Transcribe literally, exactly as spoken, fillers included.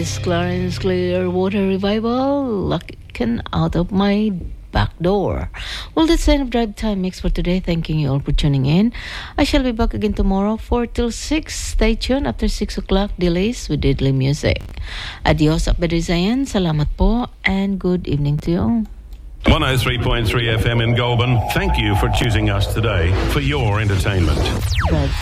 It's Clarence Clearwater Revival, looking out of my back door. Well, that's the end of Drive Time Mix for today. Thanking you all for tuning in. I shall be back again tomorrow, four till six. Stay tuned after six o'clock, delays with Diddly Music. Adios, Abadizayan. Salamat po, and good evening to you. one oh three point three F M in Goulburn. Thank you for choosing us today for your entertainment. Drive